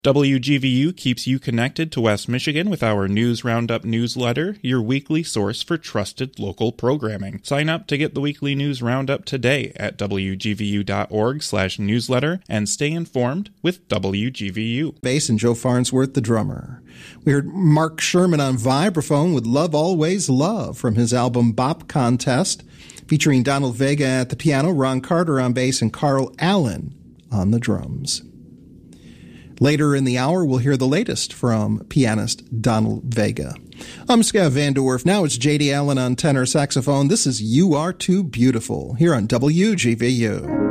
WGVU keeps you connected to West Michigan with our News Roundup newsletter, your weekly source for trusted local programming. Sign up to get the weekly News Roundup today at wgvu.org/newsletter and stay informed with WGVU. Bass and Joe Farnsworth, the drummer. We heard Mark Sherman on vibraphone with Love Always Love from his album Bop Contest, featuring Donald Vega at the piano, Ron Carter on bass, and Carl Allen on the drums. Later in the hour, we'll hear the latest from pianist Donald Vega. I'm Scott Van Dorf. Now it's J.D. Allen on tenor saxophone. This is You Are Too Beautiful here on WGVU.